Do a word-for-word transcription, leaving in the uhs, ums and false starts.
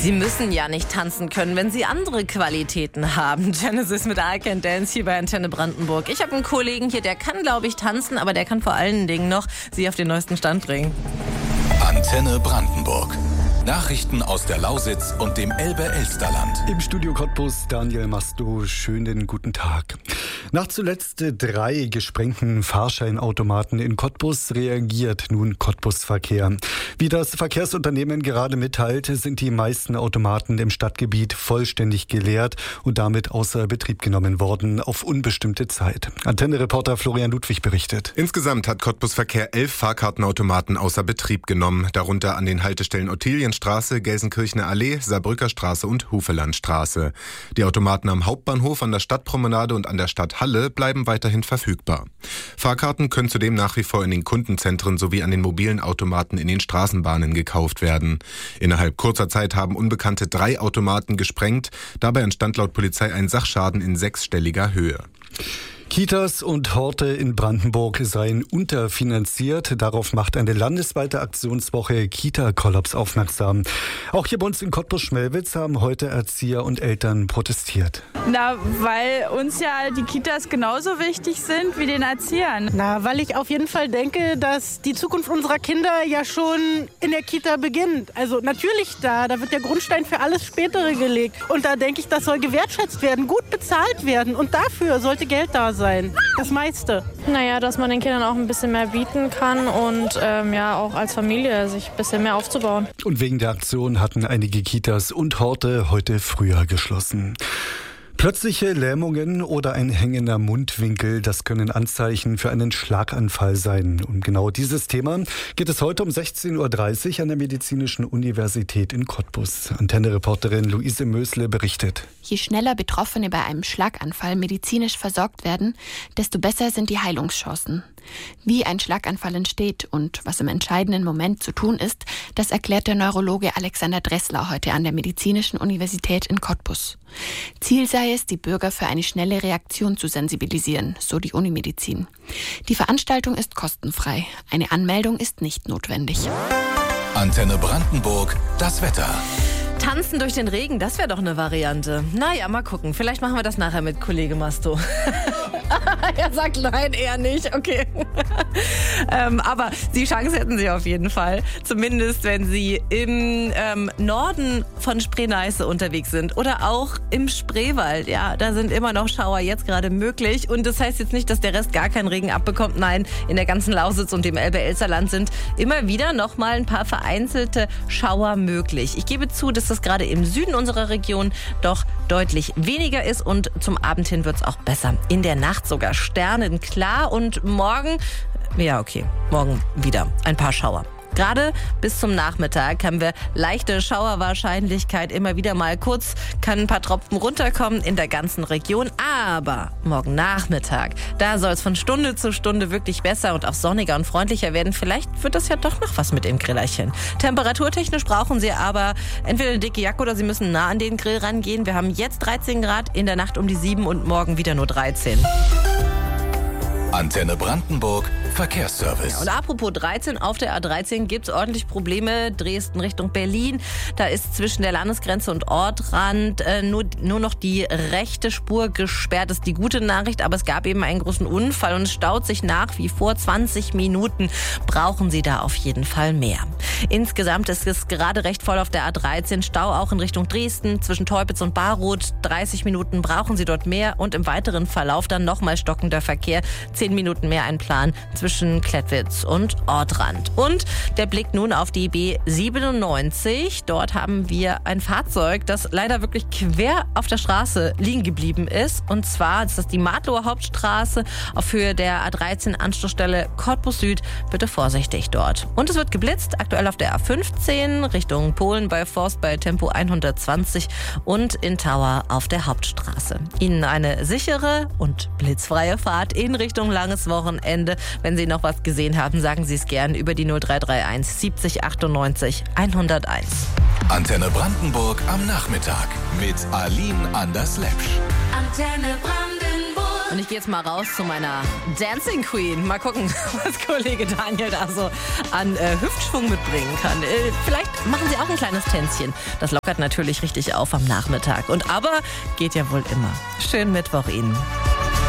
Sie müssen ja nicht tanzen können, wenn Sie andere Qualitäten haben. Genesis mit I Can Dance hier bei Antenne Brandenburg. Ich habe einen Kollegen hier, der kann, glaube ich, tanzen, aber der kann vor allen Dingen noch Sie auf den neuesten Stand bringen. Antenne Brandenburg. Nachrichten aus der Lausitz und dem Elbe-Elsterland. Im Studio Cottbus Daniel Masto, schönen guten Tag. Nach zuletzt drei gesprengten Fahrscheinautomaten in Cottbus reagiert nun Cottbus Verkehr. Wie das Verkehrsunternehmen gerade mitteilt, sind die meisten Automaten im Stadtgebiet vollständig geleert und damit außer Betrieb genommen worden auf unbestimmte Zeit. Antenne-Reporter Florian Ludwig berichtet. Insgesamt hat Cottbus Verkehr elf Fahrkartenautomaten außer Betrieb genommen, darunter an den Haltestellen Ottilienstraße, Gelsenkirchener Allee, Saarbrücker Straße und Hufelandstraße. Die Automaten am Hauptbahnhof, an der Stadtpromenade und an der Stadthalle bleiben weiterhin verfügbar. Fahrkarten können zudem nach wie vor in den Kundenzentren sowie an den mobilen Automaten in den Straßenbahnen gekauft werden. Innerhalb kurzer Zeit haben Unbekannte drei Automaten gesprengt. Dabei entstand laut Polizei ein Sachschaden in sechsstelliger Höhe. Kitas und Horte in Brandenburg seien unterfinanziert. Darauf macht eine landesweite Aktionswoche Kita-Kollaps aufmerksam. Auch hier bei uns in Cottbus-Schmelwitz haben heute Erzieher und Eltern protestiert. Na, weil uns ja die Kitas genauso wichtig sind wie den Erziehern. Na, weil ich auf jeden Fall denke, dass die Zukunft unserer Kinder ja schon in der Kita beginnt. Also natürlich da, da wird der Grundstein für alles Spätere gelegt. Und da denke ich, das soll gewertschätzt werden, gut bezahlt werden. Und dafür sollte Geld da sein. Das meiste. Naja, dass man den Kindern auch ein bisschen mehr bieten kann und ähm, ja auch als Familie sich ein bisschen mehr aufzubauen. Und wegen der Aktion hatten einige Kitas und Horte heute früher geschlossen. Plötzliche Lähmungen oder ein hängender Mundwinkel, das können Anzeichen für einen Schlaganfall sein. Um genau dieses Thema geht es heute um sechzehn Uhr dreißig an der Medizinischen Universität in Cottbus. Antenne-Reporterin Luise Mösle berichtet. Je schneller Betroffene bei einem Schlaganfall medizinisch versorgt werden, desto besser sind die Heilungschancen. Wie ein Schlaganfall entsteht und was im entscheidenden Moment zu tun ist, das erklärt der Neurologe Alexander Dressler heute an der Medizinischen Universität in Cottbus. Ziel sei es, die Bürger für eine schnelle Reaktion zu sensibilisieren, so die Unimedizin. Die Veranstaltung ist kostenfrei. Eine Anmeldung ist nicht notwendig. Antenne Brandenburg, das Wetter. Tanzen durch den Regen, das wäre doch eine Variante. Naja, mal gucken. Vielleicht machen wir das nachher mit Kollege Masto. Er sagt nein, eher nicht. Okay. ähm, aber die Chance hätten Sie auf jeden Fall. Zumindest, wenn Sie im ähm, Norden von Spree-Neiße unterwegs sind oder auch im Spreewald. Ja, da sind immer noch Schauer jetzt gerade möglich. Und das heißt jetzt nicht, dass der Rest gar keinen Regen abbekommt. Nein, in der ganzen Lausitz und dem Elbe-Elsterland sind immer wieder noch mal ein paar vereinzelte Schauer möglich. Ich gebe zu, dass das gerade im Süden unserer Region doch deutlich weniger ist und zum Abend hin wird es auch besser. In der Nacht sogar sternenklar und morgen, ja okay, morgen wieder ein paar Schauer. Gerade bis zum Nachmittag haben wir leichte Schauerwahrscheinlichkeit. Immer wieder mal kurz kann ein paar Tropfen runterkommen in der ganzen Region. Aber morgen Nachmittag, da soll es von Stunde zu Stunde wirklich besser und auch sonniger und freundlicher werden. Vielleicht wird das ja doch noch was mit dem Grillerchen. Temperaturtechnisch brauchen Sie aber entweder eine dicke Jacke oder Sie müssen nah an den Grill rangehen. Wir haben jetzt dreizehn Grad, in der Nacht um die sieben und morgen wieder nur dreizehn. Antenne Brandenburg, Verkehrsservice. Ja, und apropos dreizehn, auf der A dreizehn gibt es ordentlich Probleme. Dresden Richtung Berlin. Da ist zwischen der Landesgrenze und Ortrand äh, nur, nur noch die rechte Spur gesperrt. Das ist die gute Nachricht, aber es gab eben einen großen Unfall und es staut sich nach wie vor. zwanzig Minuten brauchen Sie da auf jeden Fall mehr. Insgesamt ist es gerade recht voll auf der A dreizehn. Stau auch in Richtung Dresden zwischen Teupitz und Baroth. dreißig Minuten brauchen Sie dort mehr und im weiteren Verlauf dann nochmal stockender Verkehr. zehn Minuten mehr einplanen zwischen Klettwitz und Ortrand. Und der Blick nun auf die B siebenundneunzig. Dort haben wir ein Fahrzeug, das leider wirklich quer auf der Straße liegen geblieben ist. Und zwar ist das die Martloher Hauptstraße auf Höhe der A dreizehn Anschlussstelle Cottbus Süd. Bitte vorsichtig dort. Und es wird geblitzt, aktuell auf der A fünfzehn Richtung Polen bei Forst bei Tempo hundertzwanzig und in Tauer auf der Hauptstraße. Ihnen eine sichere und blitzfreie Fahrt in Richtung langes Wochenende. Wenn Sie noch was gesehen haben, sagen Sie es gern über die null drei drei eins siebzig achtundneunzig hunderteins. Antenne Brandenburg am Nachmittag mit Aline Anders-Lepsch. Antenne Brandenburg. Und ich gehe jetzt mal raus zu meiner Dancing Queen. Mal gucken, was Kollege Daniel da so an äh, Hüftschwung mitbringen kann. Äh, vielleicht machen Sie auch ein kleines Tänzchen. Das lockert natürlich richtig auf am Nachmittag. Und aber geht ja wohl immer. Schönen Mittwoch Ihnen.